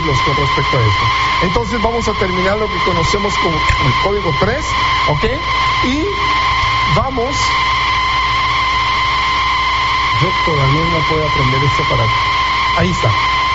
siglos con respecto a esto. Entonces vamos a terminar lo que conocemos como el código 3, ¿ok? Y vamos... Yo todavía no puedo aprender este aparato. Ahí está.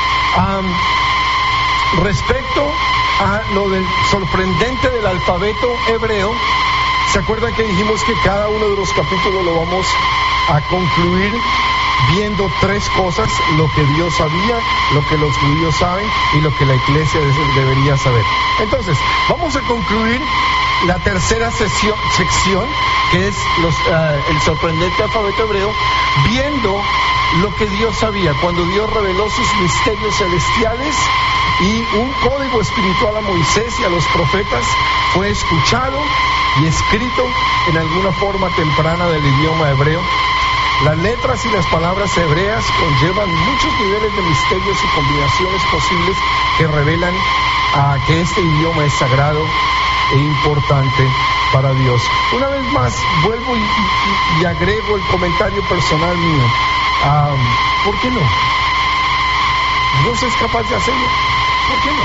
Respecto a lo del sorprendente del alfabeto hebreo, ¿se acuerdan que dijimos que cada uno de los capítulos lo vamos a concluir viendo tres cosas? Lo que Dios sabía, lo que los judíos saben y lo que la iglesia debería saber. Entonces, vamos a concluir la tercera sección, que es el sorprendente alfabeto hebreo, viendo lo que Dios sabía, cuando Dios reveló sus misterios celestiales y un código espiritual a Moisés y a los profetas fue escuchado y escrito en alguna forma temprana del idioma hebreo. Las letras y las palabras hebreas conllevan muchos niveles de misterios y combinaciones posibles que revelan que este idioma es sagrado e importante para Dios. Una vez más, vuelvo y agrego el comentario personal mío. ¿Por qué no? Dios es capaz de hacerlo. ¿Por qué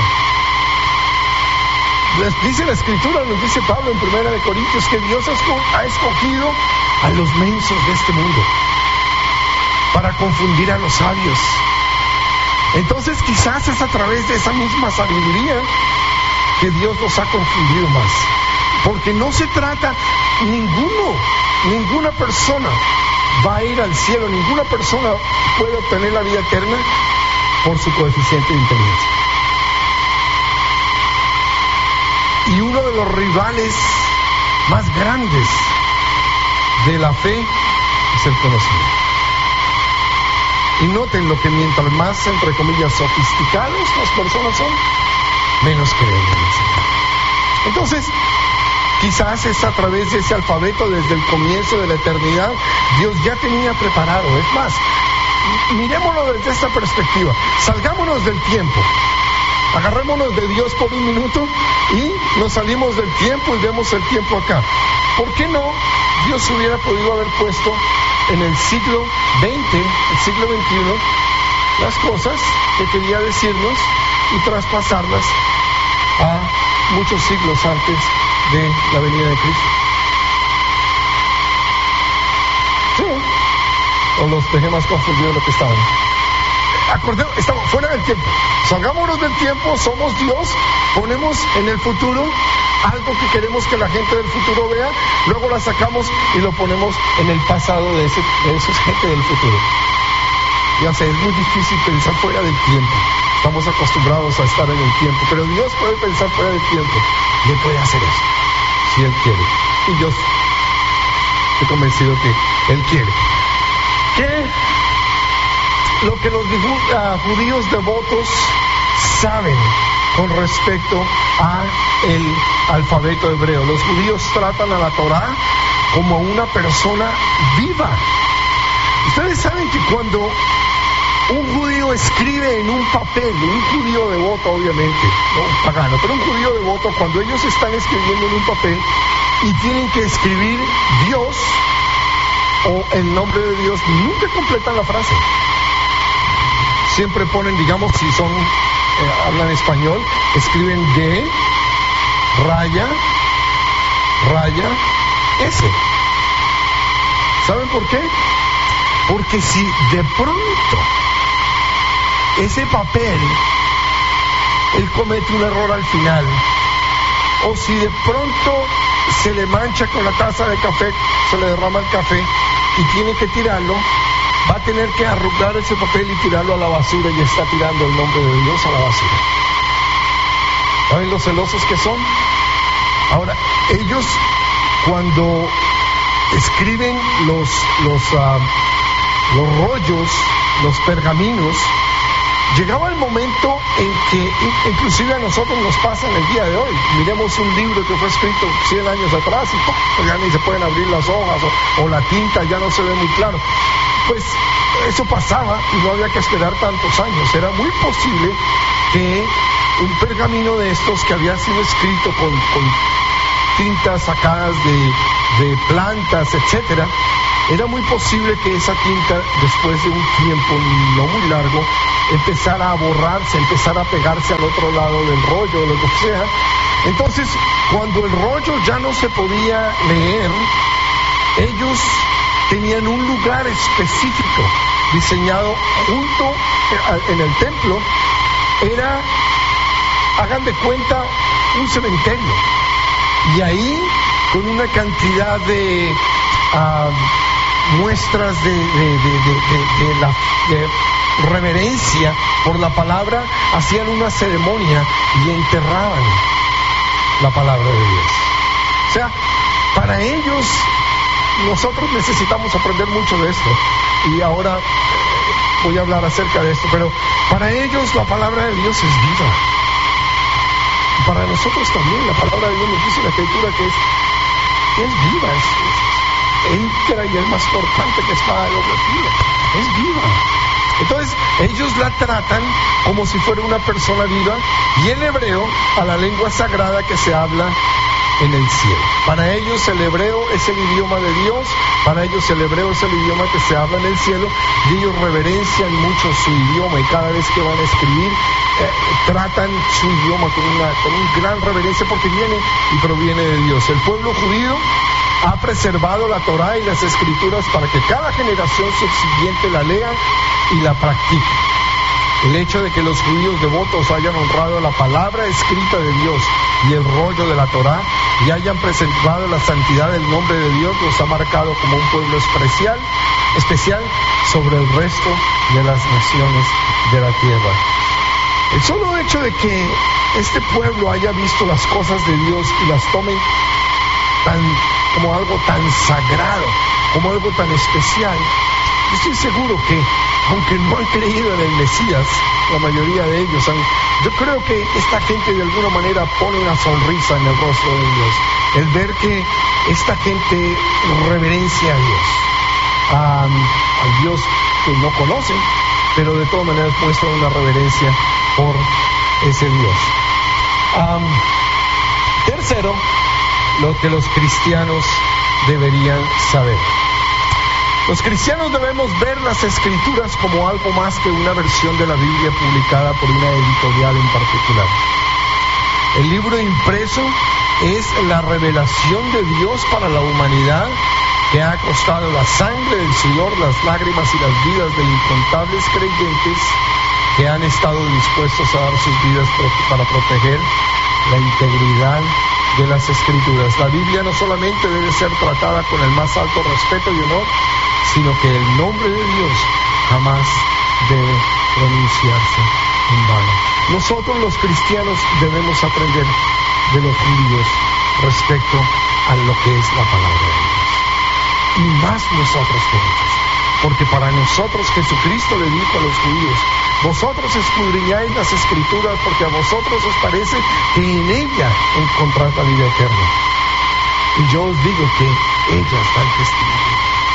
no? Dice la Escritura, nos dice Pablo en 1 Corintios, que Dios ha escogido a los mensos de este mundo para confundir a los sabios. Entonces quizás es a través de esa misma sabiduría que Dios nos ha confundido más, porque no se trata, ninguna persona va a ir al cielo, ninguna persona puede obtener la vida eterna por su coeficiente de inteligencia. Y uno de los rivales más grandes de la fe es el conocimiento. Y noten lo que mientras más, entre comillas, sofisticados las personas son, menos creen en el Señor. Entonces, quizás es a través de ese alfabeto, desde el comienzo de la eternidad, Dios ya tenía preparado. Es más, miremoslo desde esta perspectiva. Salgámonos del tiempo. Agarrémonos de Dios por un minuto y nos salimos del tiempo y vemos el tiempo acá. ¿Por qué no Dios hubiera podido haber puesto en el siglo XX, el siglo XXI, las cosas que quería decirnos y traspasarlas a muchos siglos antes de la venida de Cristo? Sí. ¿O los dejé más confundidos de lo que estaban? Acordemos, estamos fuera del tiempo. Salgámonos del tiempo, somos Dios, ponemos en el futuro algo que queremos que la gente del futuro vea, luego la sacamos y lo ponemos en el pasado de esa gente del futuro. Ya sé, es muy difícil pensar fuera del tiempo. Estamos acostumbrados a estar en el tiempo, pero Dios puede pensar fuera del tiempo y Él puede hacer eso, si Él quiere. Y yo estoy convencido que Él quiere. Lo que los judíos devotos saben con respecto a el alfabeto hebreo. Los judíos tratan a la Torá como a una persona viva. Ustedes saben que cuando un judío escribe en un papel, un judío devoto obviamente, no un pagano, pero un judío devoto, cuando ellos están escribiendo en un papel y tienen que escribir Dios o el nombre de Dios, nunca completan la frase. Siempre ponen, digamos, si son hablan español, escriben D, raya, S. ¿Saben por qué? Porque si de pronto ese papel, él comete un error al final, o si de pronto se le mancha con la taza de café, se le derrama el café y tiene que tirarlo, va a tener que arrugar ese papel y tirarlo a la basura, y está tirando el nombre de Dios a la basura. ¿Saben los celosos que son? Ahora, ellos cuando escriben los rollos, los pergaminos, llegaba el momento en que inclusive a nosotros nos pasa en el día de hoy. Miremos un libro que fue escrito 100 años atrás y ya ni se pueden abrir las hojas, o la tinta ya no se ve muy claro. Pues eso pasaba y no había que esperar tantos años. Era muy posible que un pergamino de estos, que había sido escrito con tintas sacadas de plantas, etcétera, era muy posible que esa tinta, después de un tiempo no muy largo, empezara a borrarse, empezara a pegarse al otro lado del rollo, lo que sea. Entonces, cuando el rollo ya no se podía leer, ellos tenían un lugar específico diseñado junto en el templo. Era, hagan de cuenta, un cementerio. Y ahí, con una cantidad de muestras de reverencia por la palabra, hacían una ceremonia y enterraban la palabra de Dios. O sea, para ellos, nosotros necesitamos aprender mucho de esto, y ahora voy a hablar acerca de esto, pero para ellos la palabra de Dios es viva. Y para nosotros también la palabra de Dios nos dice en la Escritura que es viva, entra y es más cortante que espada de doble filo, es viva. Entonces ellos la tratan como si fuera una persona viva, y el hebreo a la lengua sagrada que se habla en el cielo. Para ellos el hebreo es el idioma de Dios, para ellos el hebreo es el idioma que se habla en el cielo, y ellos reverencian mucho su idioma, y cada vez que van a escribir tratan su idioma con un gran reverencia, porque viene y proviene de Dios. El pueblo judío ha preservado la Torá y las Escrituras para que cada generación subsiguiente la lea y la practique. El hecho de que los judíos devotos hayan honrado la palabra escrita de Dios y el rollo de la Torá, y hayan preservado la santidad del nombre de Dios, los ha marcado como un pueblo especial sobre el resto de las naciones de la tierra. El solo hecho de que este pueblo haya visto las cosas de Dios y las tomen como algo tan sagrado, como algo tan especial, yo estoy seguro que, aunque no han creído en el Mesías, la mayoría de ellos yo creo que esta gente de alguna manera pone una sonrisa en el rostro de Dios, el ver que esta gente reverencia a Dios, al Dios que no conocen, pero de todas maneras muestran una reverencia por ese Dios. Tercero, lo que los cristianos deberían saber. Los cristianos debemos ver las Escrituras como algo más que una versión de la Biblia publicada por una editorial en particular. El libro impreso es la revelación de Dios para la humanidad, que ha costado la sangre, el sudor, las lágrimas y las vidas de incontables creyentes que han estado dispuestos a dar sus vidas para proteger la integridad de las Escrituras. La Biblia no solamente debe ser tratada con el más alto respeto y honor, sino que el nombre de Dios jamás debe pronunciarse en vano. Nosotros los cristianos debemos aprender de los judíos respecto a lo que es la palabra de Dios. Y más nosotros que ellos. Porque para nosotros Jesucristo le dijo a los judíos: vosotros escudriñáis las Escrituras porque a vosotros os parece que en ella encontráis la vida eterna. Y yo os digo que ellas dan testimonio.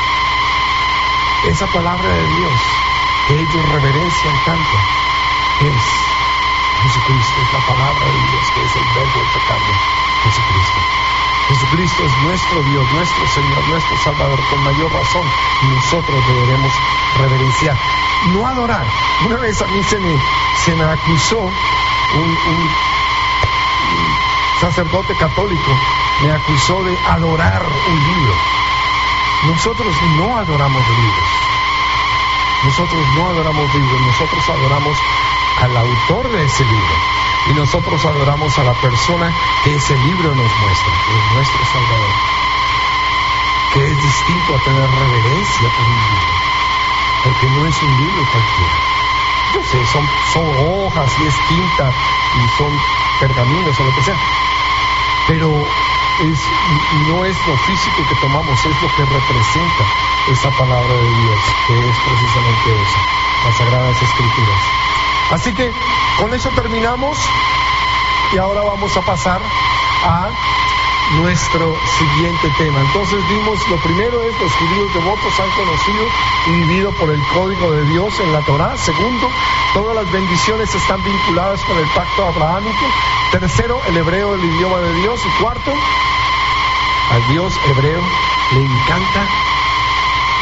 Esa palabra de Dios que ellos reverencian tanto es Jesucristo, es la palabra de Dios, que es el verbo hecho carne, Jesucristo. Jesucristo es nuestro Dios, nuestro Señor, nuestro Salvador, con mayor razón nosotros deberemos reverenciar, no adorar. Una vez a mí se me acusó un sacerdote católico, me acusó de adorar un libro. Nosotros no adoramos libros, nosotros adoramos al autor de ese libro, y nosotros adoramos a la persona que ese libro nos muestra, que es nuestro Salvador, que es distinto a tener reverencia por un libro, porque no es un libro cualquiera. Yo sé, son hojas y es tinta y son pergaminos o lo que sea, pero no es lo físico que tomamos, es lo que representa esa palabra de Dios, que es precisamente eso, las Sagradas Escrituras. Así que con eso terminamos, y ahora vamos a pasar a nuestro siguiente tema. Entonces vimos, lo primero es: los judíos devotos han conocido y vivido por el código de Dios en la Torá. Segundo, todas las bendiciones están vinculadas con el pacto abrahámico. Tercero, el hebreo, el idioma de Dios. Y cuarto, al Dios hebreo le encanta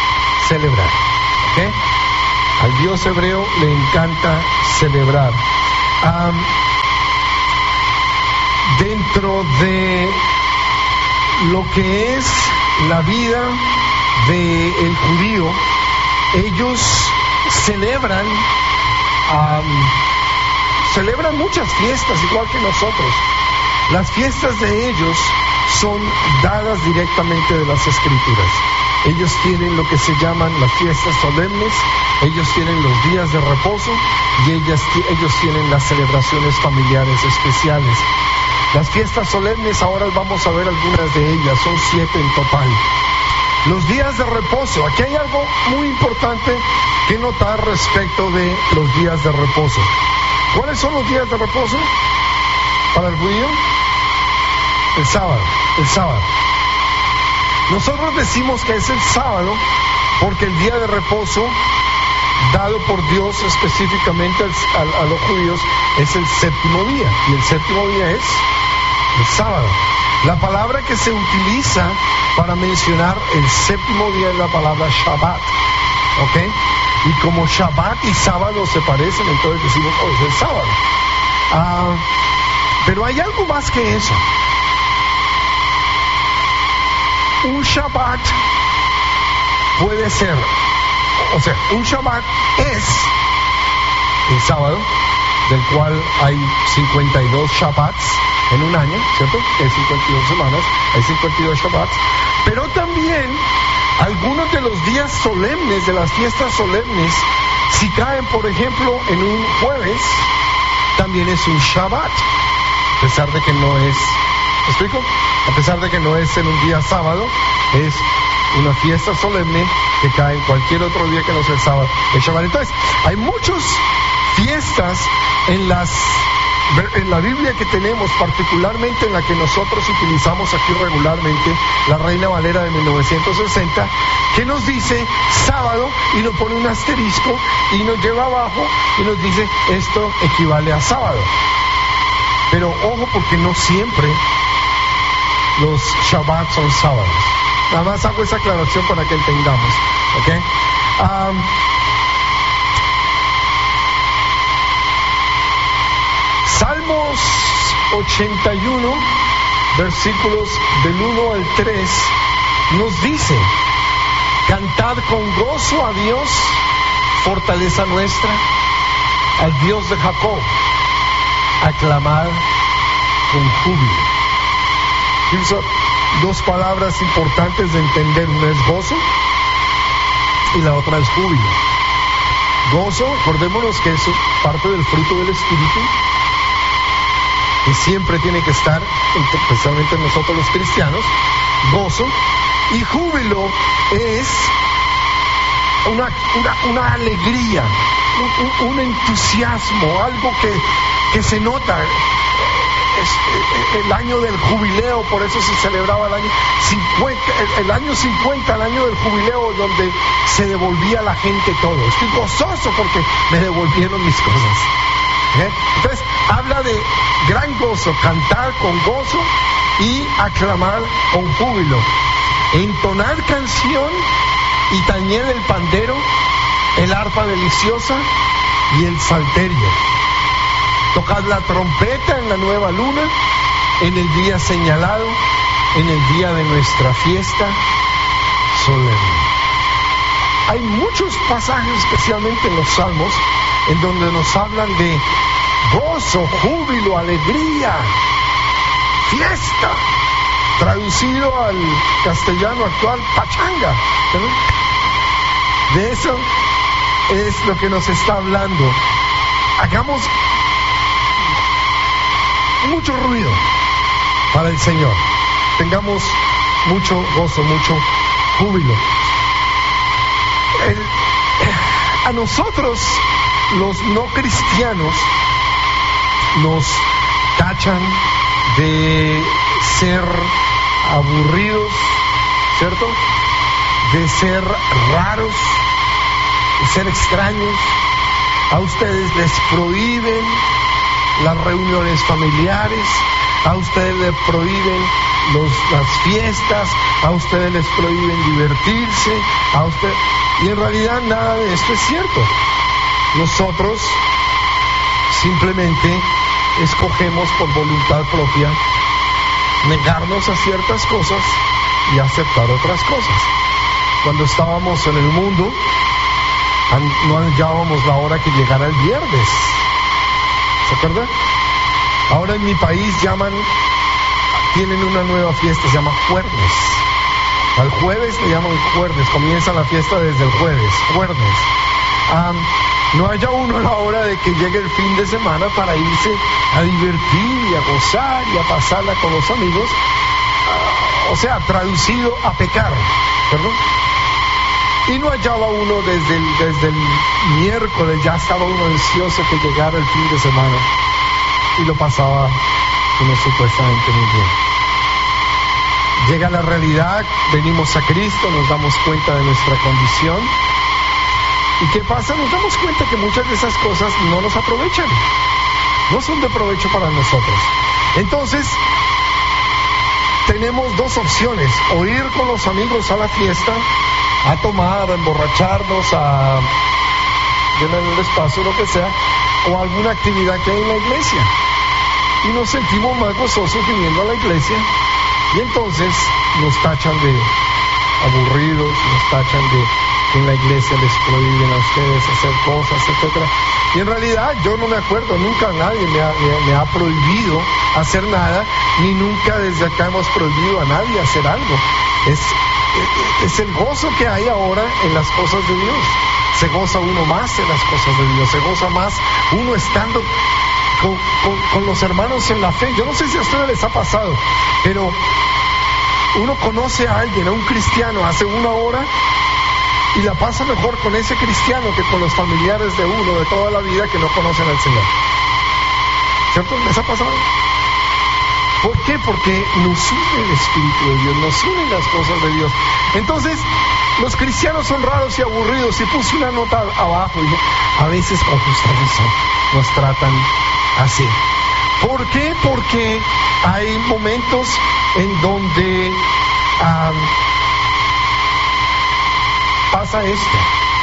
celebrar. ¿Ok? Al Dios hebreo le encanta celebrar. Dentro de lo que es la vida del judío, ellos celebran muchas fiestas igual que nosotros. Las fiestas de ellos son dadas directamente de las Escrituras. Ellos tienen lo que se llaman las fiestas solemnes, ellos tienen los días de reposo y ellos tienen las celebraciones familiares especiales. Las fiestas solemnes, ahora vamos a ver algunas de ellas, son 7 en total. Los días de reposo, aquí hay algo muy importante que notar respecto de los días de reposo. ¿Cuáles son los días de reposo para el judío? El sábado. Nosotros decimos que es el sábado porque el día de reposo dado por Dios específicamente a los judíos es el séptimo día, y el séptimo día es el sábado. La palabra que se utiliza para mencionar el séptimo día es la palabra Shabbat, ¿ok? Y como Shabbat y sábado se parecen, entonces decimos, es el sábado. Pero hay algo más que eso. Un Shabbat puede ser, un Shabbat es el sábado, del cual hay 52 Shabbats en un año, ¿cierto? Que hay 52 semanas, hay 52 Shabbats, pero también algunos de los días solemnes, de las fiestas solemnes, si caen, por ejemplo, en un jueves, también es un Shabbat, a pesar de que no es, ¿me explico? A pesar de que no es en un día sábado, es una fiesta solemne que cae en cualquier otro día que no sea el sábado, el Shabbat. Entonces, hay muchas fiestas en la Biblia que tenemos, particularmente en la que nosotros utilizamos aquí regularmente, la Reina Valera de 1960, que nos dice sábado y nos pone un asterisco y nos lleva abajo y nos dice esto equivale a sábado. Pero ojo, porque no siempre los Shabbats son sábados. Nada más hago esa aclaración para que entendamos, ¿ok? Salmos 81, versículos del 1 al 3, nos dice: cantad con gozo a Dios, fortaleza nuestra, al Dios de Jacob, aclamad con júbilo. Son dos palabras importantes de entender, una es gozo y la otra es júbilo. Gozo, acordémonos que es parte del fruto del Espíritu, que siempre tiene que estar, especialmente nosotros los cristianos, gozo, y júbilo es una alegría, un entusiasmo, algo que se nota. El año del jubileo, por eso se celebraba el año 50, el año del jubileo, donde se devolvía a la gente todo. Estoy gozoso porque me devolvieron mis cosas. Entonces, habla de gran gozo, cantar con gozo y aclamar con júbilo, entonar canción y tañer el pandero, el arpa deliciosa y el salterio. Tocad la trompeta en la nueva luna, en el día señalado, en el día de nuestra fiesta solemne. Hay muchos pasajes, especialmente en los Salmos, en donde nos hablan de gozo, júbilo, alegría, fiesta, traducido al castellano actual, pachanga, ¿verdad? De eso es lo que nos está hablando. Hagamos mucho ruido para el Señor, tengamos mucho gozo, mucho júbilo. A nosotros, los no cristianos, nos tachan de ser aburridos, ¿cierto? De ser raros, de ser extraños. A ustedes les prohíben las reuniones familiares, a ustedes les prohíben las fiestas, a ustedes les prohíben divertirse, y en realidad nada de esto es cierto. Nosotros simplemente escogemos por voluntad propia negarnos a ciertas cosas y aceptar otras cosas. Cuando estábamos en el mundo, no hallábamos la hora que llegara el viernes. ¿Se acuerdan? Ahora en mi país tienen una nueva fiesta, se llama jueves. Al jueves le llaman jueves, comienza la fiesta desde el jueves. No haya uno la hora de que llegue el fin de semana para irse a divertir y a gozar y a pasarla con los amigos, o sea, traducido a pecar, ¿perdón? Y no hallaba uno desde el miércoles, ya estaba uno ansioso que llegara el fin de semana, y lo pasaba uno supuestamente muy bien. Llega la realidad, venimos a Cristo, nos damos cuenta de nuestra condición. ¿Y qué pasa? Nos damos cuenta que muchas de esas cosas no nos aprovechan, no son de provecho para nosotros. Entonces, tenemos dos opciones: o ir con los amigos a la fiesta, a tomar, a emborracharnos, a llenar el espacio, lo que sea, o alguna actividad que hay en la iglesia. Y nos sentimos más gozosos viniendo a la iglesia, y entonces nos tachan de aburridos, nos tachan de que en la iglesia les prohíben a ustedes hacer cosas, etc. Y en realidad yo no me acuerdo, nunca nadie me ha prohibido hacer nada, ni nunca desde acá hemos prohibido a nadie hacer algo. Es el gozo que hay ahora en las cosas de Dios. Se goza uno más en las cosas de Dios, se goza más uno estando con los hermanos en la fe. Yo no sé si a ustedes les ha pasado, pero uno conoce a alguien, a un cristiano, hace una hora, y la pasa mejor con ese cristiano que con los familiares de uno de toda la vida que no conocen al Señor. ¿Cierto? ¿Les ha pasado? ¿Por qué? Porque nos une el Espíritu de Dios, nos unen las cosas de Dios. Entonces, los cristianos son raros y aburridos. Y puse una nota abajo, y a veces con justa razón nos tratan así. ¿Por qué? Porque hay momentos en donde pasa esto.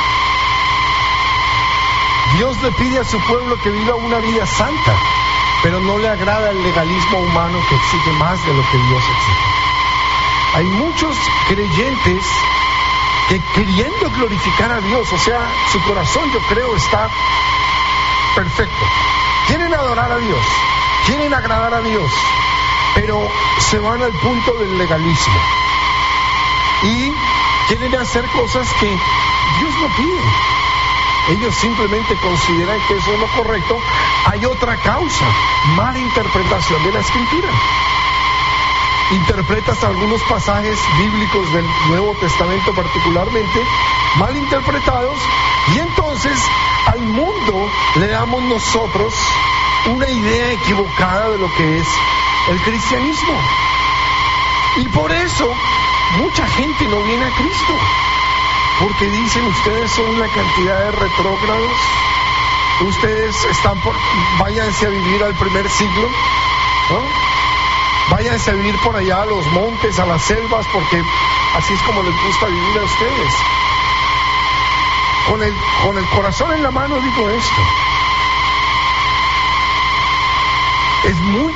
Dios le pide a su pueblo que viva una vida santa, pero no le agrada el legalismo humano que exige más de lo que Dios exige. Hay muchos creyentes que, queriendo glorificar a Dios, o sea, su corazón, yo creo, está perfecto, quieren adorar a Dios, quieren agradar a Dios, pero se van al punto del legalismo y quieren hacer cosas que Dios no pide. Ellos simplemente consideran que eso es lo correcto. Hay otra causa: mala interpretación de la Escritura. Interpretas algunos pasajes bíblicos del Nuevo Testamento particularmente mal interpretados, y entonces al mundo le damos nosotros una idea equivocada de lo que es el cristianismo. Y por eso mucha gente no viene a Cristo, porque dicen: ustedes son una cantidad de retrógrados, ustedes váyanse a vivir al primer siglo, ¿no? Váyanse a vivir por allá a los montes, a las selvas, porque así es como les gusta vivir a ustedes. Con el corazón en la mano digo esto: es muy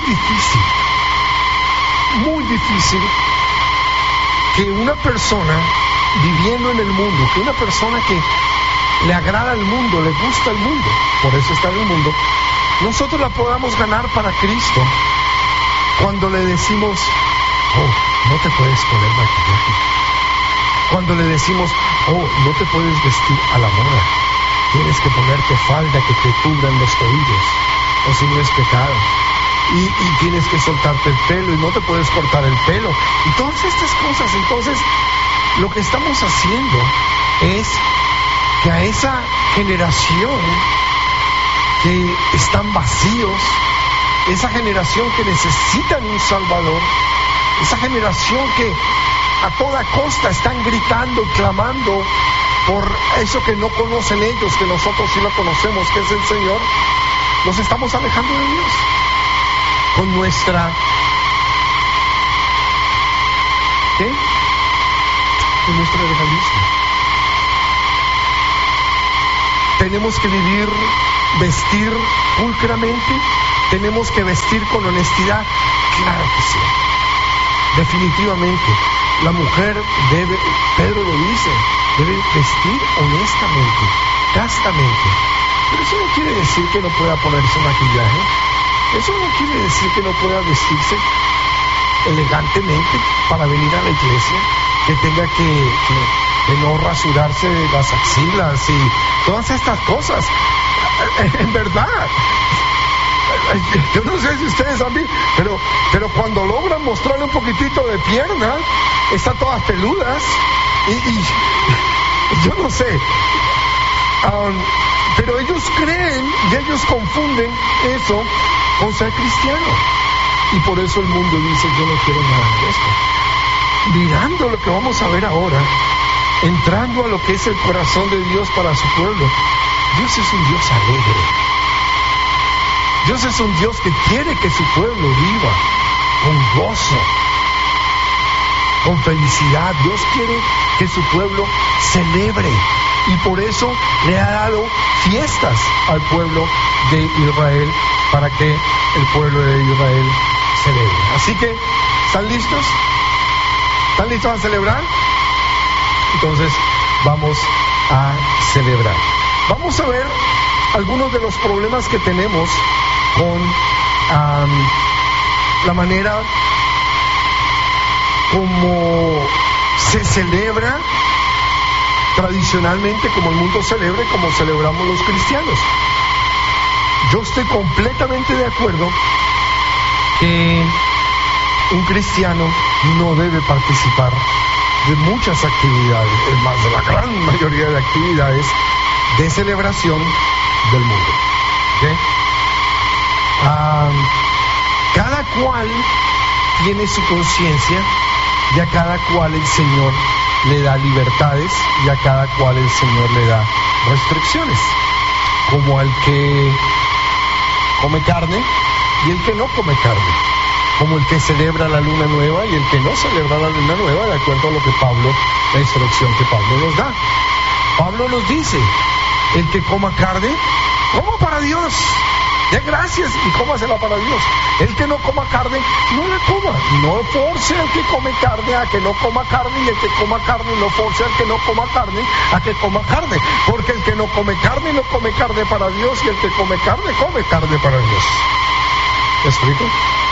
difícil que una persona viviendo en el mundo, que una persona que le agrada al mundo, le gusta el mundo, por eso está en el mundo, nosotros la podamos ganar para Cristo cuando le decimos: oh, no te puedes poner maquillaje. Cuando le decimos: oh, no te puedes vestir a la moda, tienes que ponerte falda que te cubran los tobillos, o si no es pecado. Y tienes que soltarte el pelo, y no te puedes cortar el pelo, y todas estas cosas. Entonces, lo que estamos haciendo es que a esa generación que están vacíos, esa generación que necesitan un Salvador, esa generación que a toda costa están gritando, clamando por eso que no conocen ellos, que nosotros sí lo conocemos, que es el Señor, nos estamos alejando de Dios con nuestra ¿qué? De nuestro legalismo. Tenemos que vestir pulcramente, tenemos que vestir con honestidad. Claro que sí. Definitivamente, la mujer debe, Pedro lo dice, debe vestir honestamente, castamente. Pero eso no quiere decir que no pueda ponerse maquillaje. Eso no quiere decir que no pueda vestirse elegantemente para venir a la iglesia, que tenga que no rasurarse las axilas y todas estas cosas. En verdad, yo no sé si ustedes han visto, pero cuando logran mostrarle un poquitito de pierna, están todas peludas y yo no sé. Pero ellos creen y ellos confunden eso con ser cristiano. Y por eso el mundo dice, yo no quiero nada de esto. Mirando lo que vamos a ver ahora, entrando a lo que es el corazón de Dios para su pueblo, Dios es un Dios alegre. Dios es un Dios que quiere que su pueblo viva con gozo, con felicidad. Dios quiere que su pueblo celebre. Y por eso le ha dado fiestas al pueblo de Israel, para que el pueblo de Israel celebre. Así que, ¿están listos? ¿Están listos a celebrar? Entonces, vamos a celebrar. Vamos a ver algunos de los problemas que tenemos con la manera como se celebra tradicionalmente, como el mundo celebra y como celebramos los cristianos. Yo estoy completamente de acuerdo que un cristiano no debe participar de muchas actividades, es más, de la gran mayoría de actividades de celebración del mundo. ¿Okay? Cada cual tiene su conciencia y a cada cual el Señor le da libertades y a cada cual el Señor le da restricciones, como al que come carne y el que no come carne, como el que celebra la luna nueva y el que no celebra la luna nueva, de acuerdo a lo que la instrucción que Pablo nos da. Pablo nos dice, el que coma carne, coma para Dios, dé gracias y cómasela para Dios. El que no coma carne, no la coma. No force al que come carne a que no coma carne, y el que coma carne no force al que no coma carne a que coma carne. Porque el que no come carne para Dios, y el que come carne para Dios. ¿Me explico?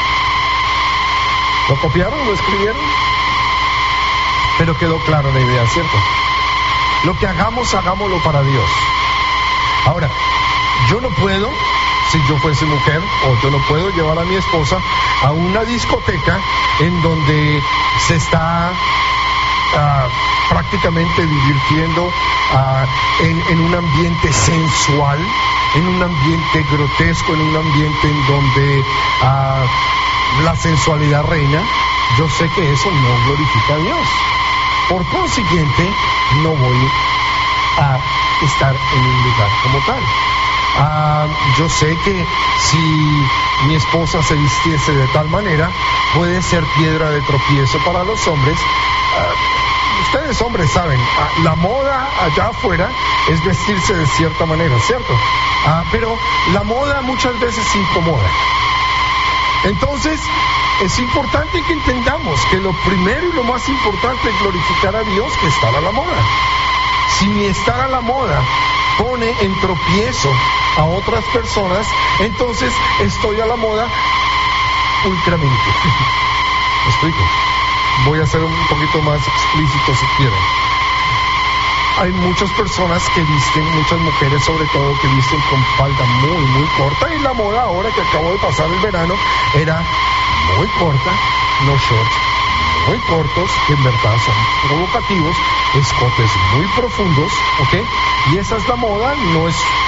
¿Lo copiaron? ¿Lo escribieron? Pero quedó clara la idea, ¿cierto? Lo que hagamos, hagámoslo para Dios. Ahora, yo no puedo, si yo fuese mujer, o yo no puedo llevar a mi esposa a una discoteca en donde se está prácticamente divirtiendo en un ambiente sensual, en un ambiente grotesco, en un ambiente en donde la sensualidad reina. Yo sé que eso no glorifica a Dios. Por consiguiente, no voy a estar en un lugar como tal. Yo sé que si mi esposa se vistiese de tal manera, puede ser piedra de tropiezo para los hombres. Ustedes hombres saben, la moda allá afuera es vestirse de cierta manera, ¿cierto? Pero la moda muchas veces incomoda. Entonces, es importante que entendamos que lo primero y lo más importante es glorificar a Dios que estar a la moda. Si mi estar a la moda pone en tropiezo a otras personas, entonces estoy a la moda pulcramente. ¿Me explico? Voy a ser un poquito más explícito si quiero. Hay muchas personas que visten, muchas mujeres sobre todo, que visten con falda muy, muy corta, y la moda ahora que acabo de pasar el verano era muy corta, no shorts, muy cortos, que en verdad son provocativos, escotes muy profundos, ¿ok? Y esa es la moda. No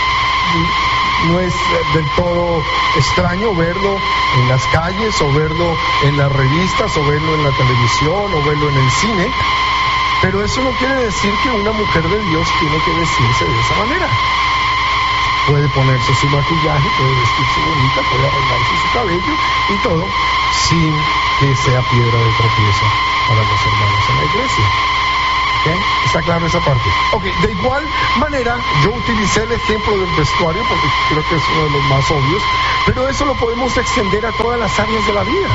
es del todo extraño verlo en las calles, o verlo en las revistas, o verlo en la televisión, o verlo en el cine. Pero eso no quiere decir que una mujer de Dios tiene que vestirse de esa manera. Puede ponerse su maquillaje, puede vestirse bonita, puede arreglarse su cabello y todo, sin que sea piedra de tropiezo para los hermanos en la iglesia. ¿Okay? ¿Está claro esa parte? Ok, de igual manera, yo utilicé el ejemplo del vestuario porque creo que es uno de los más obvios, pero eso lo podemos extender a todas las áreas de la vida.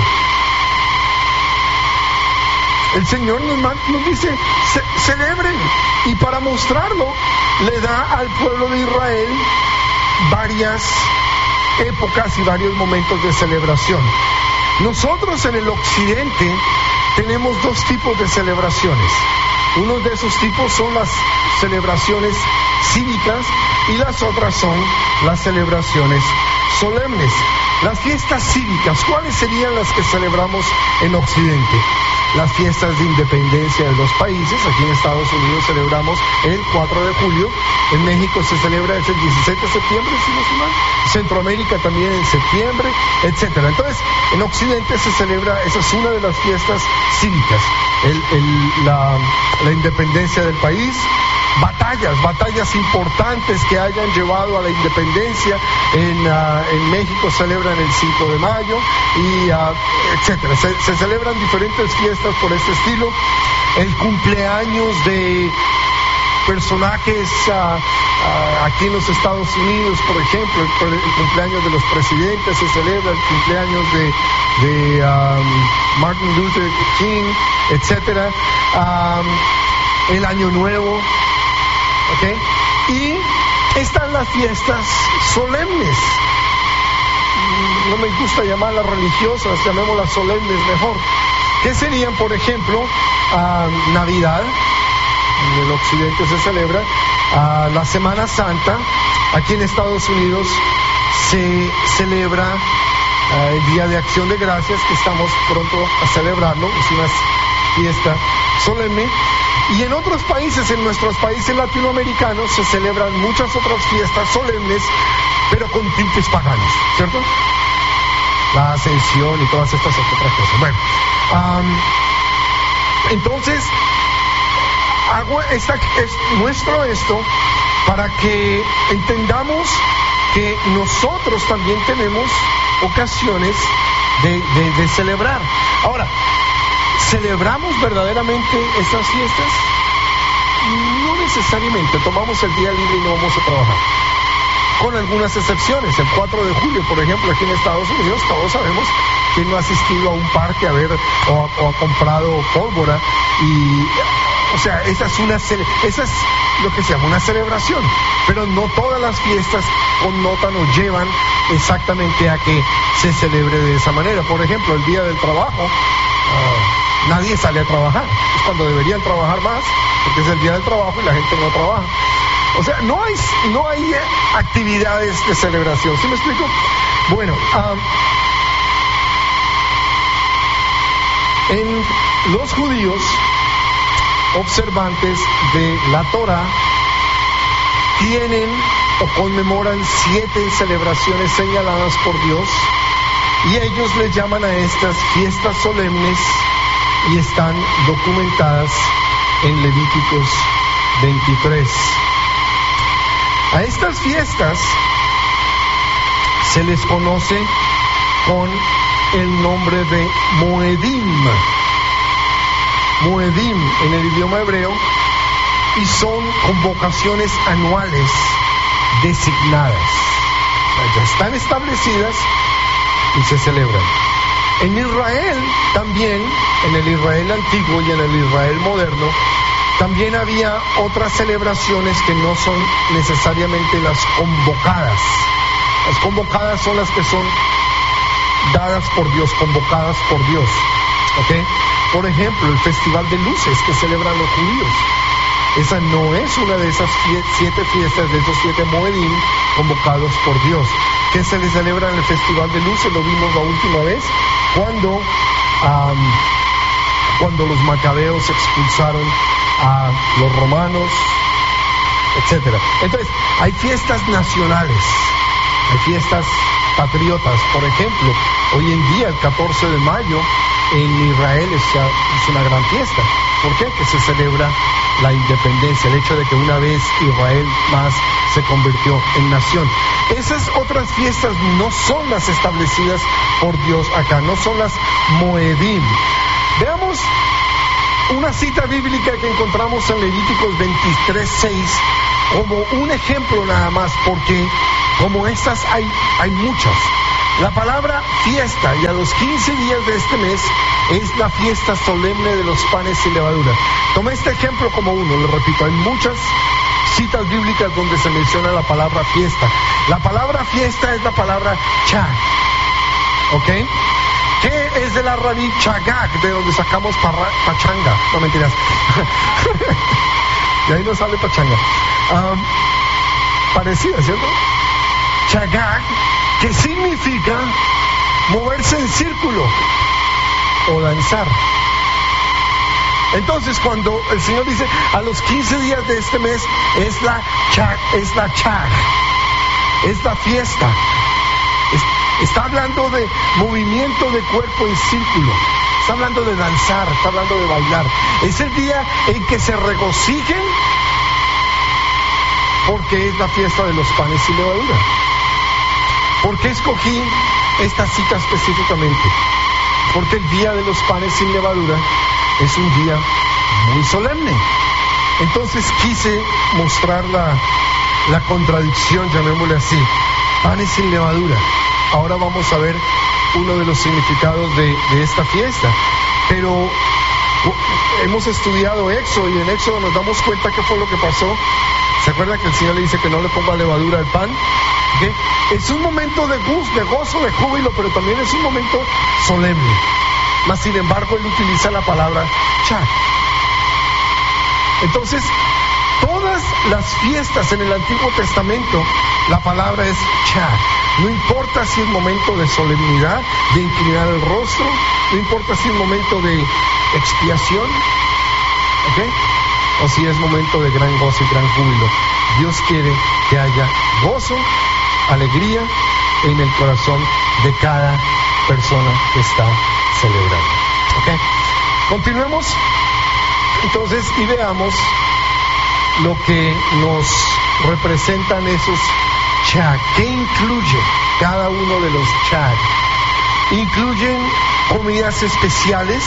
El Señor nos dice, celebren, y para mostrarlo, le da al pueblo de Israel varias épocas y varios momentos de celebración. Nosotros en el occidente tenemos dos tipos de celebraciones. Uno de esos tipos son las celebraciones cívicas y las otras son las celebraciones solemnes. Las fiestas cívicas, ¿cuáles serían las que celebramos en occidente? Las fiestas de independencia de los países. Aquí en Estados Unidos celebramos el 4 de julio, en México se celebra el 17 de septiembre, si no estoy mal, Centroamérica también en septiembre, etcétera. Entonces, en Occidente se celebra, esa es una de las fiestas cívicas, la independencia del país, batallas importantes que hayan llevado a la independencia. En México celebran el 5 de mayo y etcétera. Se celebran diferentes fiestas por este estilo. El cumpleaños de personajes aquí en los Estados Unidos, por ejemplo, el cumpleaños de los presidentes se celebra, el cumpleaños de Martin Luther King, etcétera. El Año Nuevo. ¿Okay? Y están las fiestas solemnes. No me gusta llamarlas religiosas, llamémoslas solemnes mejor. ¿Qué serían, por ejemplo, Navidad? En el occidente se celebra. La Semana Santa. Aquí en Estados Unidos se celebra el Día de Acción de Gracias, que estamos pronto a celebrarlo. Es una fiesta solemne. Y en otros países, en nuestros países latinoamericanos, se celebran muchas otras fiestas solemnes, pero con tintes paganos, ¿cierto? La Ascensión y todas estas otras cosas. Bueno, entonces, muestro esto para que entendamos que nosotros también tenemos ocasiones de celebrar. Ahora, ¿celebramos verdaderamente estas fiestas? No necesariamente. Tomamos el día libre y no vamos a trabajar. Con algunas excepciones. El 4 de julio, por ejemplo, aquí en Estados Unidos, todos sabemos que no ha asistido a un parque a ver o ha comprado pólvora. O sea, esa es lo que se llama una celebración. Pero no todas las fiestas connotan o llevan exactamente a que se celebre de esa manera. Por ejemplo, el Día del Trabajo. Nadie sale a trabajar, es cuando deberían trabajar más, porque es el día del trabajo y la gente no trabaja. O sea, no hay actividades de celebración, ¿sí me explico? Bueno, en los judíos observantes de la Torá tienen o conmemoran 7 celebraciones señaladas por Dios, y ellos les llaman a estas fiestas solemnes, y están documentadas en Levíticos 23. A estas fiestas se les conoce con el nombre de Moedim. Moedim en el idioma hebreo, y son convocaciones anuales designadas. O sea, ya están establecidas y se celebran. En Israel también, en el Israel antiguo y en el Israel moderno, también había otras celebraciones que no son necesariamente las convocadas. Las convocadas son las que son dadas por Dios, convocadas por Dios. ¿Okay? Por ejemplo, el Festival de Luces que celebran los judíos. Esa no es una de esas 7 fiestas, de esos 7 Moedim convocados por Dios. ¿Qué se le celebra en el Festival de Luces? Lo vimos la última vez, cuando los macabeos expulsaron a los romanos, etcétera. Entonces, hay fiestas nacionales, hay fiestas patriotas. Por ejemplo, hoy en día, el 14 de mayo, en Israel es una gran fiesta. ¿Por qué? Que se celebra la independencia, el hecho de que una vez Israel más se convirtió en nación. Esas otras fiestas no son las establecidas por Dios acá, no son las Moedim. Veamos una cita bíblica que encontramos en Levíticos 23:6 como un ejemplo nada más, porque como estas hay muchas. La palabra fiesta, y a los 15 días de este mes es la fiesta solemne de los panes sin levadura. Tomé este ejemplo como uno, le repito, hay muchas citas bíblicas donde se menciona la palabra fiesta. La palabra fiesta es la palabra chag, ¿ok? ¿Qué es de la raíz chagag, de donde sacamos pachanga? No, mentiras. Y ahí no sale pachanga. Parecida, ¿cierto? Chagag, que significa moverse en círculo o danzar. Entonces, cuando el Señor dice a los 15 días de este mes es la chag, es la fiesta. Está hablando de movimiento de cuerpo en círculo. Está hablando de danzar, está hablando de bailar. Es el día en que se regocijen, porque es la fiesta de los panes sin levadura. ¿Por qué escogí esta cita específicamente? Porque el día de los panes sin levadura es un día muy solemne. Entonces quise mostrar la contradicción, llamémosle así, panes sin levadura. Ahora vamos a ver uno de los significados de esta fiesta. Pero hemos estudiado Éxodo, y en Éxodo nos damos cuenta qué fue lo que pasó. ¿Se acuerdan que el Señor le dice que no le ponga levadura al pan? ¿Okay? Es un momento de gozo, de júbilo, pero también es un momento solemne. Mas sin embargo, él utiliza la palabra chag. Entonces, todas las fiestas en el Antiguo Testamento, la palabra es chag. No importa si es momento de solemnidad, de inclinar el rostro, no importa si es momento de expiación, ¿ok? O si es momento de gran gozo y gran júbilo. Dios quiere que haya gozo, alegría en el corazón de cada persona que está celebrando. ¿Ok? Continuemos entonces y veamos lo que nos representan esos chag. ¿Qué incluye cada uno de los chag? Incluyen comidas especiales,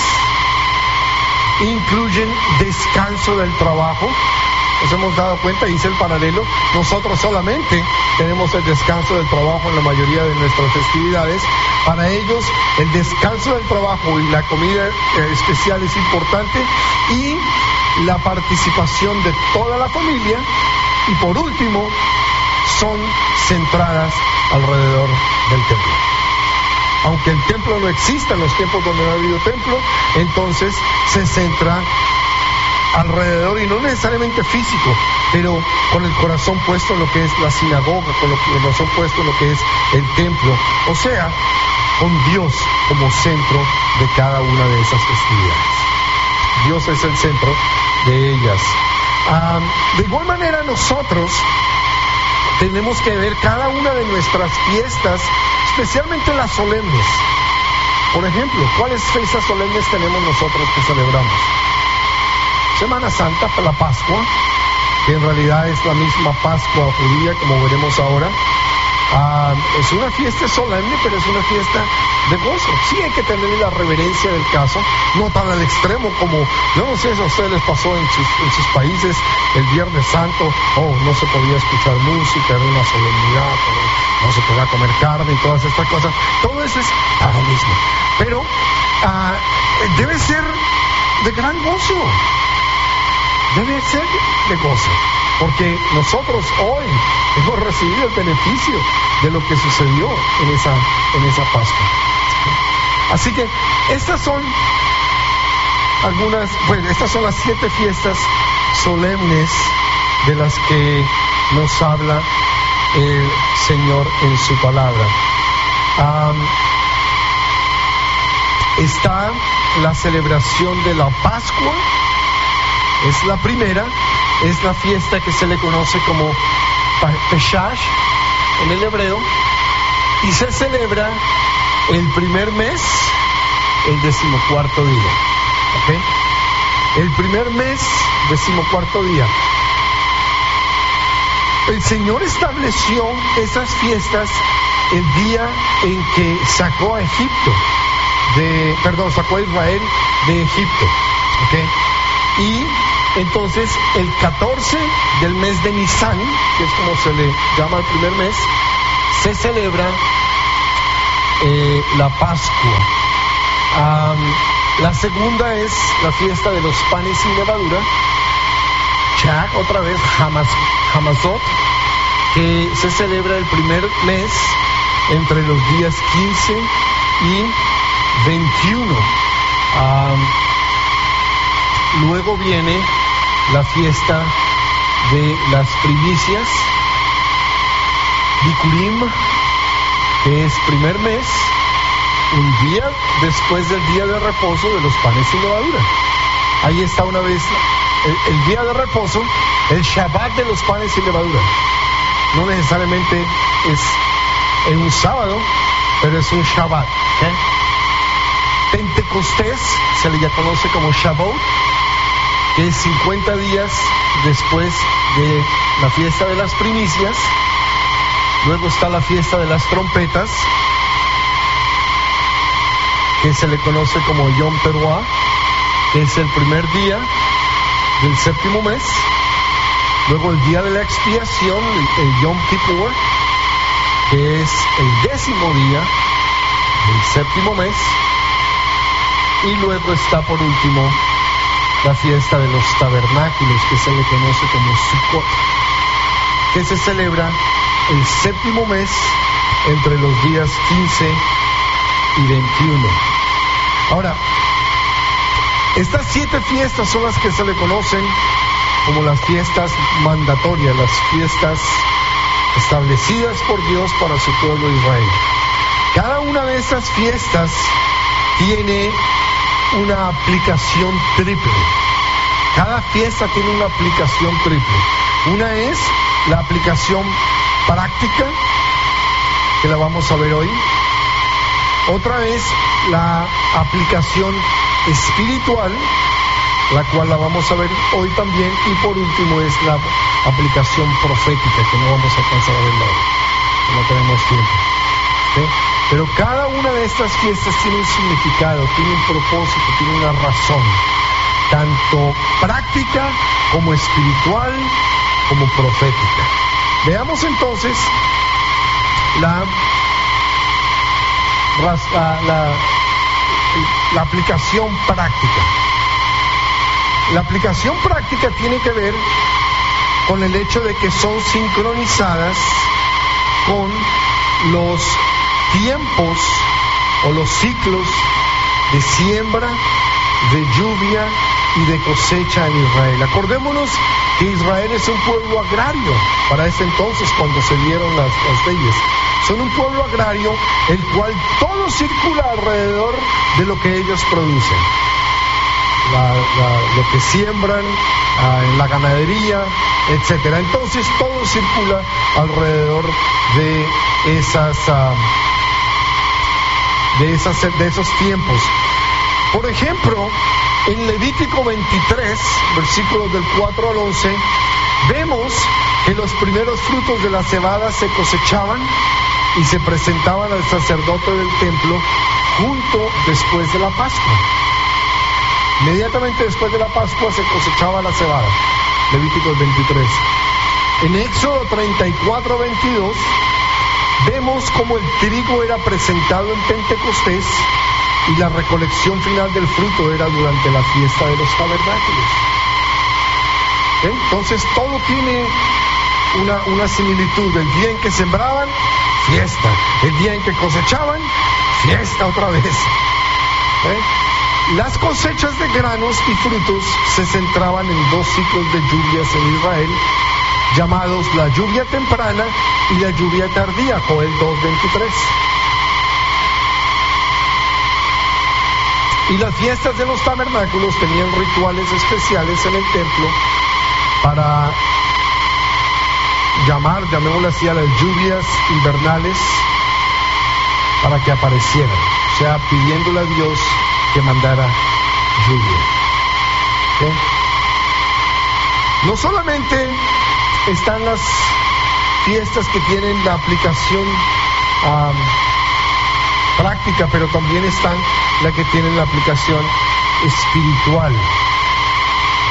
incluyen descanso del trabajo. Nos hemos dado cuenta, hice el paralelo, nosotros solamente tenemos el descanso del trabajo en la mayoría de nuestras festividades. Para ellos el descanso del trabajo y la comida especial es importante, y la participación de toda la familia, y por último son centradas alrededor del templo. Aunque el templo no exista en los tiempos donde no ha habido templo, entonces se centra alrededor, y no necesariamente físico, pero con el corazón puesto en lo que es la sinagoga, con el corazón puesto en lo que es el templo, o sea, con Dios como centro de cada una de esas festividades. Dios es el centro de ellas. De igual manera, nosotros tenemos que ver cada una de nuestras fiestas, especialmente las solemnes. Por ejemplo, ¿cuáles fiestas solemnes tenemos nosotros que celebramos? Semana Santa, la Pascua, que en realidad es la misma Pascua judía, como veremos ahora. Es una fiesta solemne, pero es una fiesta de gozo. Sí hay que tener la reverencia del caso, no tan al extremo como, yo no sé si a ustedes les pasó en sus países el Viernes Santo, no se podía escuchar música, era una solemnidad, no se podía comer carne y todas estas cosas. Todo eso es para lo mismo. Pero debe ser de gran gozo. Debe ser de gozo, porque nosotros hoy hemos recibido el beneficio de lo que sucedió en esa Pascua. Así que estas son estas son las 7 fiestas solemnes de las que nos habla el Señor en su palabra. Está la celebración de la Pascua. Es la primera, es la fiesta que se le conoce como Pesach en el hebreo, y se celebra el primer mes, el 14º día. ¿Ok? El primer mes, 14º día. El Señor estableció esas fiestas el día en que sacó a Israel de Egipto. ¿Ok? Y entonces el 14 del mes de Nisan, que es como se le llama el primer mes, se celebra la Pascua. La segunda es la fiesta de los panes sin levadura, Chag, otra vez Hamazot, que se celebra el primer mes entre los días 15 y 21. Luego viene la fiesta de las primicias, Bikurim, que es primer mes, un día después del día de reposo de los panes sin levadura. Ahí está una vez el día de reposo, el Shabbat de los panes sin levadura. No necesariamente es en un sábado, pero es un Shabbat. Pentecostés se le ya conoce como Shavuot, que es 50 días después de la fiesta de las primicias. Luego está la fiesta de las trompetas, que se le conoce como Yom Teruah, que es el primer día del séptimo mes. Luego el día de la expiación, el Yom Kippur, que es el 10º día del séptimo mes. Y luego está por último la fiesta de los tabernáculos, que se le conoce como Sukkot, que se celebra el séptimo mes entre los días 15 y 21. Ahora, estas 7 fiestas son las que se le conocen como las fiestas mandatorias, las fiestas establecidas por Dios para su pueblo Israel. Cada una de estas fiestas tiene una aplicación triple. Cada fiesta tiene una aplicación triple. Una es la aplicación práctica, que la vamos a ver hoy. Otra es la aplicación espiritual, la cual la vamos a ver hoy también. Y por último es la aplicación profética, que no vamos a alcanzar a verla hoy, que no tenemos tiempo. ¿Sí? Pero cada una de estas fiestas tiene un significado, tiene un propósito, tiene una razón, tanto práctica como espiritual como profética. Veamos entonces la aplicación práctica. La aplicación práctica tiene que ver con el hecho de que son sincronizadas con los tiempos o los ciclos de siembra, de lluvia y de cosecha en Israel. Acordémonos que Israel es un pueblo agrario para ese entonces, cuando se dieron las leyes. Son un pueblo agrario el cual todo circula alrededor de lo que ellos producen. Lo que siembran en la ganadería, etcétera. Entonces todo circula alrededor de esos tiempos. Por ejemplo, en Levítico 23, versículos del 4 al 11, vemos que los primeros frutos de la cebada se cosechaban y se presentaban al sacerdote del templo justo después de la Pascua. Inmediatamente después de la Pascua se cosechaba la cebada. Levíticos 23. En Éxodo 34, 22, vemos cómo el trigo era presentado en Pentecostés y la recolección final del fruto era durante la fiesta de los tabernáculos. Entonces todo tiene una similitud. El día en que sembraban, fiesta. El día en que cosechaban, fiesta otra vez. Las cosechas de granos y frutos se centraban en 2 ciclos de lluvias en Israel, llamados la lluvia temprana y la lluvia tardía, Joel 2:23. Y las fiestas de los tabernáculos tenían rituales especiales en el templo para llamémosle así, a las lluvias invernales, para que aparecieran, o sea, pidiéndole a Dios que mandara lluvia. ¿Okay? No solamente están las fiestas que tienen la aplicación práctica, pero también están las que tienen la aplicación espiritual.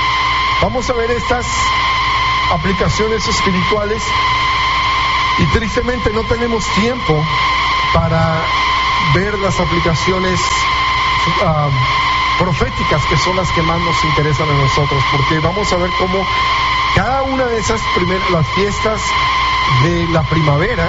Vamos a ver estas aplicaciones espirituales y tristemente no tenemos tiempo para ver las aplicaciones proféticas, que son las que más nos interesan a nosotros, porque vamos a ver cómo cada una de esas las fiestas de la primavera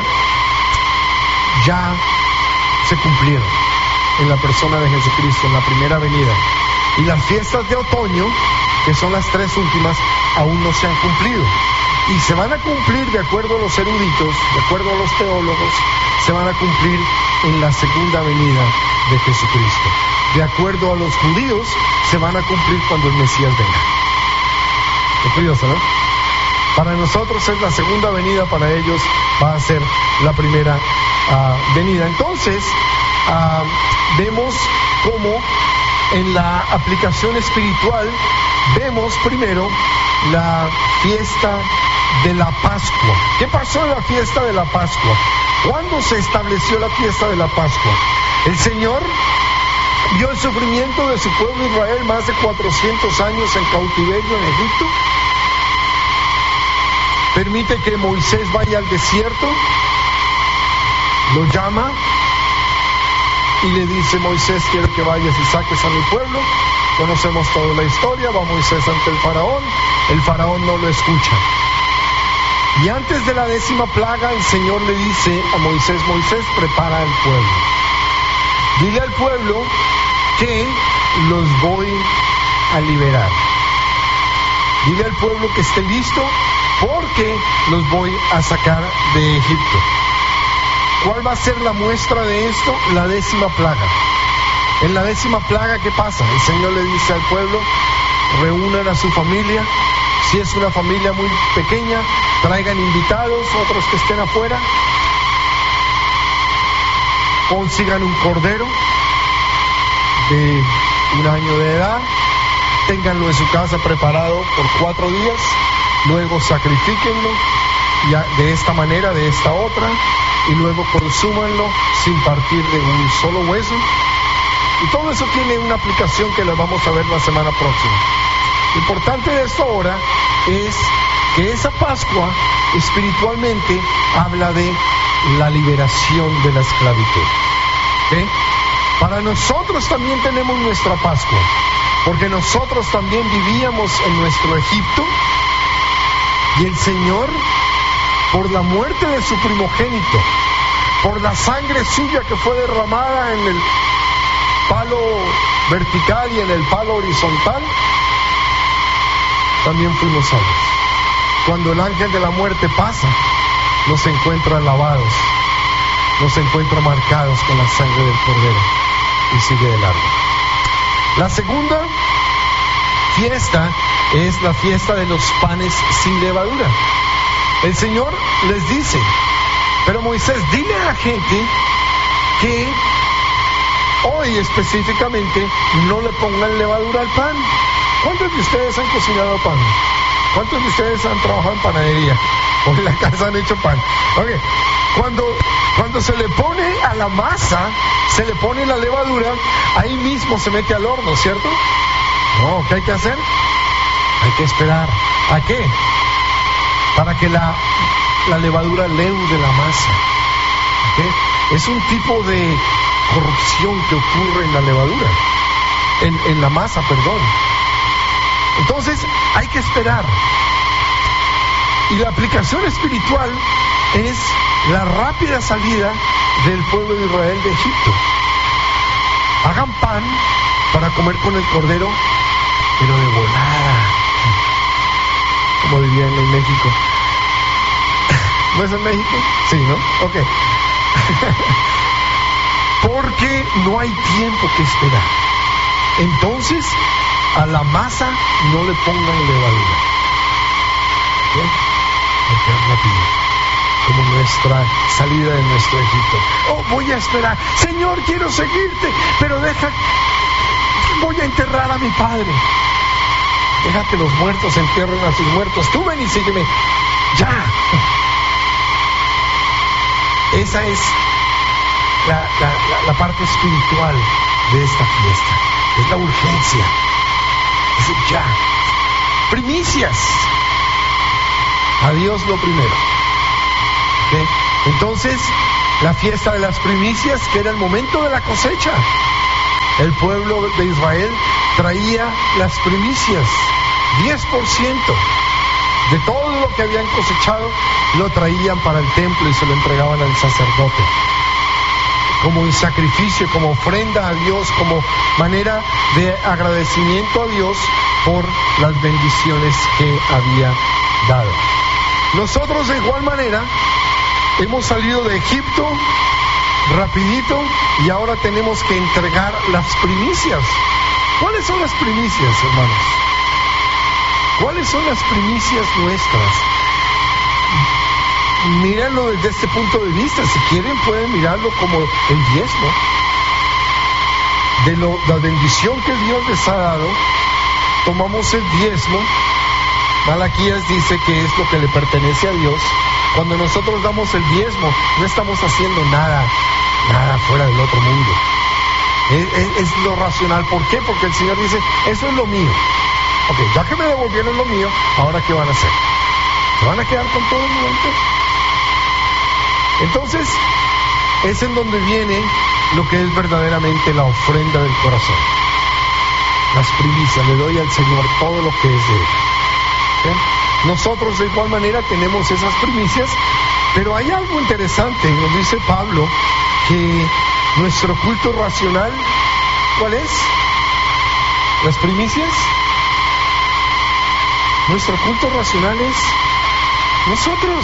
ya se cumplieron en la persona de Jesucristo, en la primera venida, y las fiestas de otoño, que son las tres últimas, aún no se han cumplido, y se van a cumplir, de acuerdo a los eruditos, de acuerdo a los teólogos, se van a cumplir en la segunda venida de Jesucristo. De acuerdo a los judíos, se van a cumplir cuando el Mesías venga. Qué curioso, ¿no? Para nosotros es la segunda venida, para ellos va a ser la primera venida. Entonces, vemos cómo en la aplicación espiritual vemos primero la fiesta de la Pascua. ¿Qué pasó en la fiesta de la Pascua? ¿Cuándo se estableció la fiesta de la Pascua? El Señor vio el sufrimiento de su pueblo Israel, más de 400 años en cautiverio en Egipto. Permite que Moisés vaya al desierto, lo llama y le dice: Moisés, quiero que vayas y saques a mi pueblo. Conocemos toda la historia. Va Moisés ante el faraón no lo escucha. Y antes de la 10ª plaga, el Señor le dice a Moisés: Moisés, prepara al pueblo. Dile al pueblo que los voy a liberar. Dile al pueblo que esté listo, porque los voy a sacar de Egipto. ¿Cuál va a ser la muestra de esto? La 10ª plaga. En la 10ª plaga, ¿qué pasa? El Señor le dice al pueblo: reúnan a su familia. Si es una familia muy pequeña, traigan invitados, otros que estén afuera. Consigan un cordero de 1 año de edad, ténganlo en su casa preparado por 4 días, luego sacrifíquenlo de esta manera, de esta otra, y luego consúmanlo sin partir de un solo hueso. Y todo eso tiene una aplicación que la vamos a ver la semana próxima. Lo importante de esto ahora es que esa Pascua espiritualmente habla de la liberación de la esclavitud. ¿Okay? Para nosotros también tenemos nuestra Pascua, porque nosotros también vivíamos en nuestro Egipto, y el Señor, por la muerte de su primogénito, por la sangre suya que fue derramada en el palo vertical y en el palo horizontal, también fuimos salvos. Cuando el ángel de la muerte pasa, nos encuentra lavados, nos encuentra marcados con la sangre del Cordero, y sigue de largo. La segunda fiesta es la fiesta de los panes sin levadura. El Señor les dice: pero Moisés, dile a la gente que hoy específicamente no le pongan levadura al pan. ¿Cuántos de ustedes han cocinado pan? ¿Cuántos de ustedes han trabajado en panadería? O en la casa han hecho pan. Okay. Cuando se le pone a la masa, se le pone la levadura, ahí mismo se mete al horno, ¿cierto? No, ¿qué hay que hacer? Hay que esperar. ¿A qué? Para que la levadura leude la masa. ¿Okay? Es un tipo de corrupción que ocurre en la levadura, en la masa, perdón. Entonces hay que esperar. Y la aplicación espiritual es la rápida salida del pueblo de Israel de Egipto. Hagan pan para comer con el Cordero, pero de volada, como dirían en México. ¿No es en México? Sí, ¿no? Ok. Porque no hay tiempo que esperar. Entonces, a la masa no le pongan levadura. ¿Bien? Hay que ir rápido, como nuestra salida de nuestro Egipto. Oh, voy a esperar. Señor, quiero seguirte, pero voy a enterrar a mi padre. Deja que los muertos entierren a sus muertos. Tú ven y sígueme. Ya. Esa es la parte espiritual de esta fiesta. Es la urgencia. Es el ya. primicias. A Dios lo primero. ¿Okay? Entonces, la fiesta de las primicias, que era el momento de la cosecha. El pueblo de Israel traía las primicias, 10% de todo lo que habían cosechado, lo traían para el templo y se lo entregaban al sacerdote, como un sacrificio, como ofrenda a Dios, como manera de agradecimiento a Dios por las bendiciones que había dado. Nosotros de igual manera hemos salido de Egipto rapidito y ahora tenemos que entregar las primicias. ¿Cuáles son las primicias, hermanos? ¿Cuáles son las primicias nuestras? Mírenlo desde este punto de vista. Si quieren pueden mirarlo como el diezmo de la bendición que Dios les ha dado. Tomamos el diezmo. Malaquías dice que es lo que le pertenece a Dios. Cuando nosotros damos el diezmo, no estamos haciendo nada fuera del otro mundo. Es lo racional. ¿Por qué? Porque el Señor dice, eso es lo mío. Ok, ya que me devolvieron lo mío, ¿ahora qué van a hacer? ¿Se van a quedar con todo el momento? Entonces, es en donde viene lo que es verdaderamente la ofrenda del corazón. Las primicias, le doy al Señor todo lo que es de Él. ¿Okay? Nosotros de igual manera tenemos esas primicias, pero hay algo interesante, nos dice Pablo, que nuestro culto racional, ¿cuál es? ¿Las primicias? Nuestro culto racional es nosotros.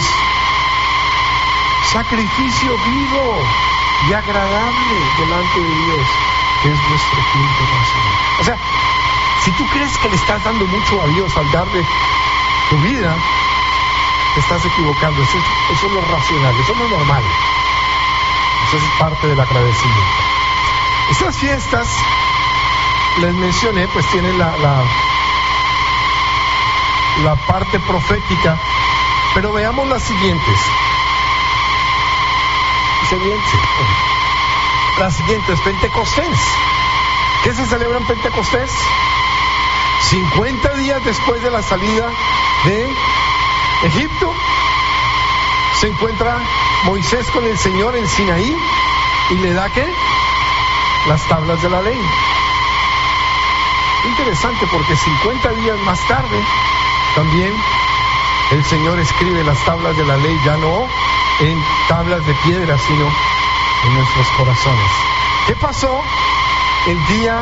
Sacrificio vivo y agradable delante de Dios, que es nuestro culto racional. O sea, si tú crees que le estás dando mucho a Dios al darle tu vida, te estás equivocando. Eso es lo racional, eso no es normal. Eso es parte del agradecimiento. Estas fiestas, les mencioné, pues tienen la parte profética, pero veamos las siguientes. Las siguientes, Pentecostés. ¿Qué se celebra en Pentecostés? 50 días después de la salida de Egipto, se encuentra Moisés con el Señor en Sinaí y le da ¿qué? Las tablas de la ley. Interesante, porque 50 días más tarde también el Señor escribe las tablas de la ley, ya no en tablas de piedra, sino en nuestros corazones. ¿Qué pasó el día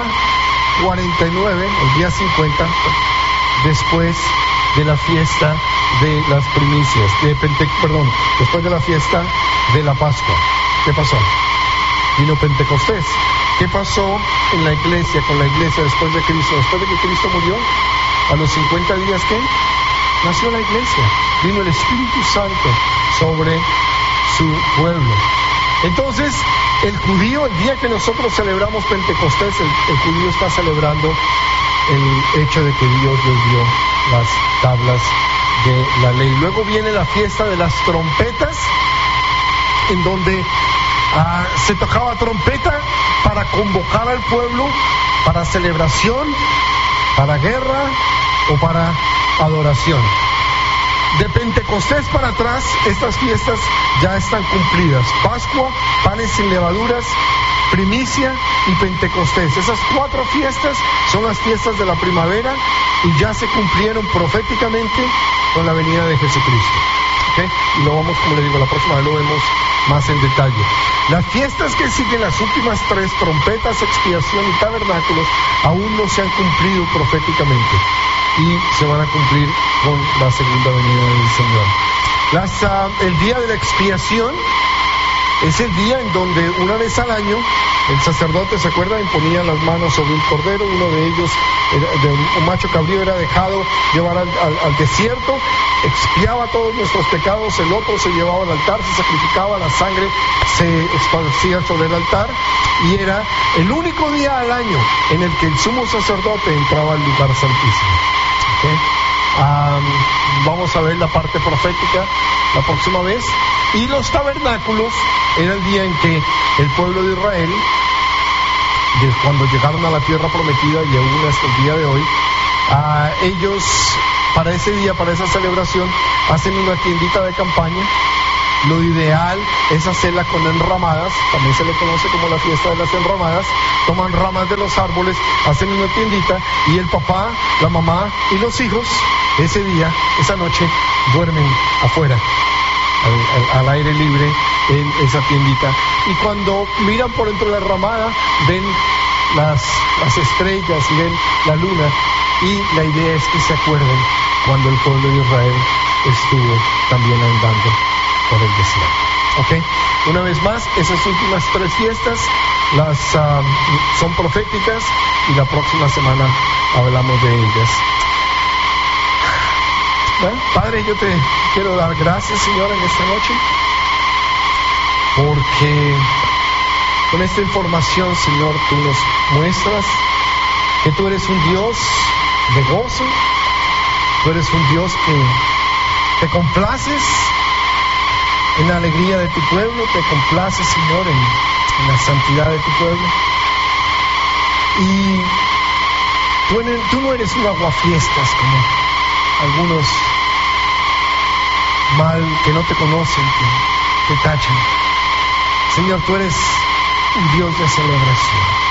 49, el día 50, después de la fiesta de las primicias, después de la fiesta de la Pascua? ¿Qué pasó? Vino Pentecostés. ¿Qué pasó en la iglesia, con la iglesia después de Cristo? Después de que Cristo murió, a los 50 días, ¿qué? Nació la iglesia. Vino el Espíritu Santo sobre su pueblo. Entonces, el judío, el día que nosotros celebramos Pentecostés, el judío está celebrando el hecho de que Dios les dio las tablas de la ley. Luego viene la fiesta de las trompetas, en donde se tocaba trompeta para convocar al pueblo para celebración, para guerra o para adoración. De Pentecostés para atrás, estas fiestas ya están cumplidas. Pascua, panes sin levaduras, primicia y Pentecostés. Esas 4 fiestas son las fiestas de la primavera y ya se cumplieron proféticamente con la venida de Jesucristo. ¿Okay? Y lo vamos, como le digo, la próxima vez lo vemos más en detalle. Las fiestas que siguen, las últimas 3, trompetas, expiación y tabernáculos, aún no se han cumplido proféticamente y se van a cumplir con la segunda venida del Señor. El día de la expiación es el día en donde una vez al año el sacerdote, ¿se acuerda?, imponía las manos sobre un cordero. Uno de ellos, de un macho cabrío, era dejado llevar al desierto, expiaba todos nuestros pecados. El otro se llevaba al altar, se sacrificaba, la sangre se esparcía sobre el altar, y era el único día al año en el que el sumo sacerdote entraba al lugar santísimo. ¿Okay? Vamos a ver la parte profética la próxima vez. Y los tabernáculos era el día en que el pueblo de Israel, cuando llegaron a la tierra prometida y aún hasta el día de hoy, ellos para ese día, para esa celebración, hacen una tiendita de campaña. Lo ideal es hacerla con enramadas, también se le conoce como la fiesta de las enramadas. Toman ramas de los árboles, hacen una tiendita y el papá, la mamá y los hijos ese día, esa noche, duermen afuera, al aire libre en esa tiendita. Y cuando miran por dentro de la ramada, ven las estrellas y ven la luna. Y la idea es que se acuerden cuando el pueblo de Israel estuvo también andando por el desierto. ¿Ok? Una vez más, esas últimas 3 fiestas son proféticas y la próxima semana hablamos de ellas. Bueno, Padre, yo te quiero dar gracias, Señor, en esta noche, porque con esta información, Señor, tú nos muestras que tú eres un Dios de gozo, tú eres un Dios que te complaces en la alegría de tu pueblo, te complaces, Señor, en la santidad de tu pueblo. Y tú no eres un aguafiestas como algunos que no te conocen, que te tachan. Señor, tú eres un Dios de celebración.